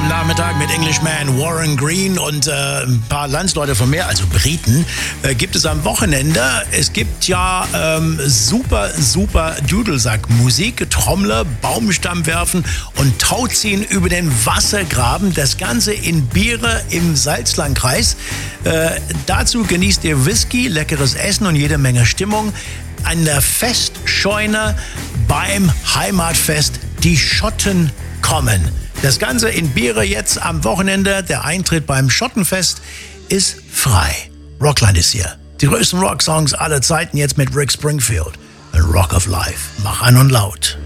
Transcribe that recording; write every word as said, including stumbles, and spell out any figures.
am Nachmittag mit Englishman Warren Green und äh, ein paar Landsleute von mir, also Briten, äh, gibt es am Wochenende. Es gibt ja ähm, super, super Dudelsack-Musik, Trommler, Baumstamm werfen und Tauziehen über den Wassergraben. Das Ganze in Biere im Salzlandkreis. Äh, dazu genießt ihr Whisky, leckeres Essen und jede Menge Stimmung. An der Festscheune beim Heimatfest Die Schotten kommen. Das Ganze in Biere jetzt am Wochenende. Der Eintritt beim Schottenfest ist frei. Rockland ist hier. Die größten Rocksongs aller Zeiten jetzt mit Rick Springfield. A Rock of Life. Mach an und laut.